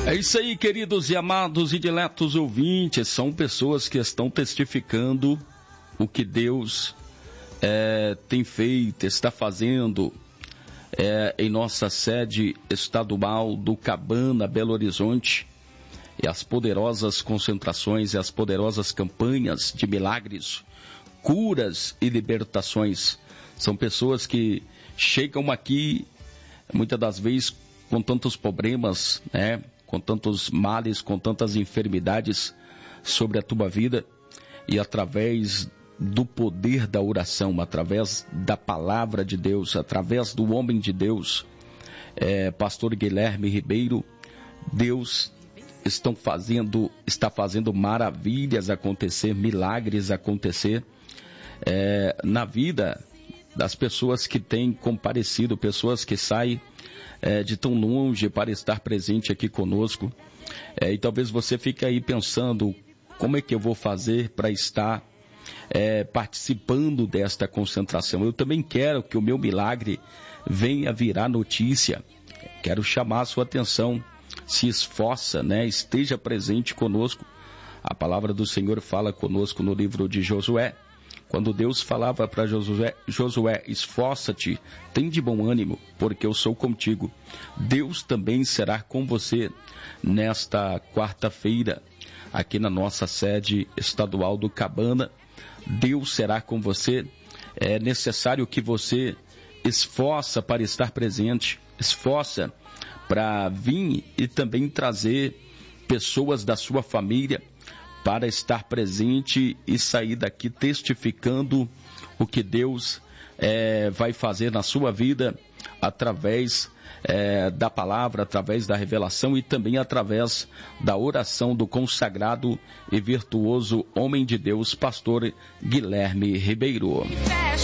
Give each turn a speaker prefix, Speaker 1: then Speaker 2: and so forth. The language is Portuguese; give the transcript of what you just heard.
Speaker 1: É isso aí, queridos e amados e diletos ouvintes, são pessoas que estão testificando o que Deus tem feito, está fazendo em nossa sede estadual do Cabana, Belo Horizonte, e as poderosas concentrações e as poderosas campanhas de milagres, curas e libertações. São pessoas que chegam aqui, muitas das vezes, com tantos problemas, né? Com tantos males, com tantas enfermidades sobre a tua vida, e através do poder da oração, através da palavra de Deus, através do homem de Deus, pastor Guilherme Ribeiro, Deus está fazendo maravilhas acontecer, milagres acontecer na vida das pessoas que têm comparecido, pessoas que saem de tão longe para estar presente aqui conosco, e talvez você fique aí pensando, como é que eu vou fazer para estar participando desta concentração? Eu também quero que o meu milagre venha virar notícia. Quero chamar a sua atenção, se esforça, né? Esteja presente conosco. A palavra do Senhor fala conosco no livro de Josué, quando Deus falava para Josué, esforça-te, tem de bom ânimo, porque eu sou contigo. Deus também será com você nesta quarta-feira, aqui na nossa sede estadual do Cabana. Deus será com você. É necessário que você esforça para estar presente, esforça para vir e também trazer pessoas da sua família para estar presente e sair daqui testificando o que Deus vai fazer na sua vida através da palavra, através da revelação e também através da oração do consagrado e virtuoso homem de Deus, pastor Guilherme Ribeiro.